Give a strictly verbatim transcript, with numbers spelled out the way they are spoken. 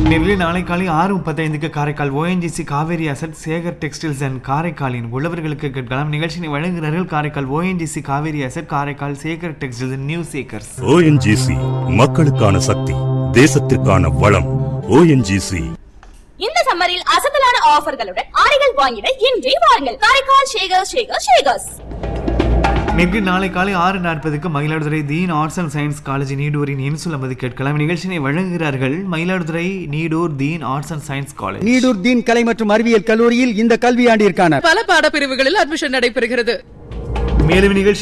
நெல்லை நாளை காலை ஆறு முப்பத்தைந்துக்கு Karaikal ONGC Kaveri asset Sekar textiles and காரைக்காலின் உழவர்களுக்கு கேட்கலாம். நிகழ்ச்சியை வழங்குகிறார்கள் Karaikal ONGC Kaveri asset, Karaikal Sekar textiles new shakers. ONGC மக்களுக்கான சக்தி, தேசத்திற்கான வளம். ஓஎன்ஜிசி இந்த சம்மரில் அசத்தலான ஆஃபர்களுடன் ஆடைகள் வாங்கிட இன்றே வாருங்கள் காரைக்கால் சேகர் சேகர் சேகர்ஸ். நெல்லை நாளை காலை ஆறு நாற்பதுக்கு மயிலாடுதுறை தீன் ஆர்ட்ஸ் அண்ட் சயின்ஸ் காலேஜ் நீடூரின் இன்சுலமது கேட்கலாம். நிகழ்ச்சியை வழங்குகிறார்கள் மயிலாடுதுறை நீடூர் தீன் arts and science college. Needur தீன் கலை மற்றும் அறிவியல் கல்லூரியில் இந்த கல்வியாண்டிற்கான பல பாடப்பிரிவுகளில் அட்மிஷன் நடைபெறுகிறது. மேலும் நிகழ்ச்சி